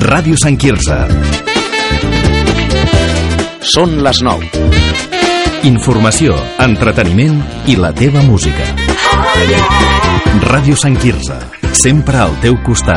Ràdio Sant Quirze. Són les 9. Informació, entreteniment i la teva música. Ràdio Sant Quirze, sempre al teu costat.